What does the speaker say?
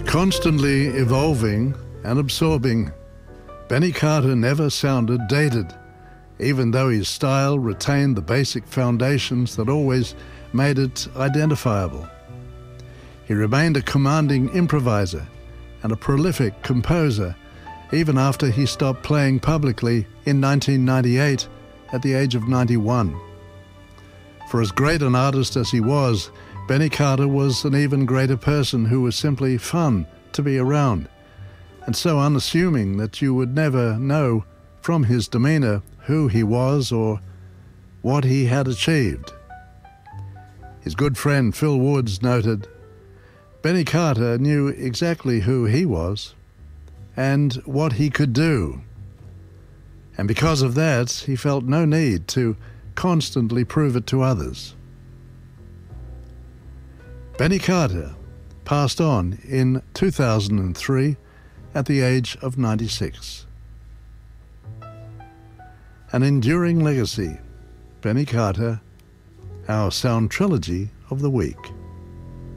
Constantly evolving and absorbing, Benny Carter never sounded dated, even though his style retained the basic foundations that always made it identifiable. He remained a commanding improviser and a prolific composer, even after he stopped playing publicly in 1998 at the age of 91. For as great an artist as he was, Benny Carter was an even greater person who was simply fun to be around, and so unassuming that you would never know from his demeanor who he was or what he had achieved. His good friend Phil Woods noted, "Benny Carter knew exactly who he was and what he could do, and because of that, he felt no need to constantly prove it to others." Benny Carter passed on in 2003 at the age of 96. An enduring legacy, Benny Carter, our sound trilogy of the week.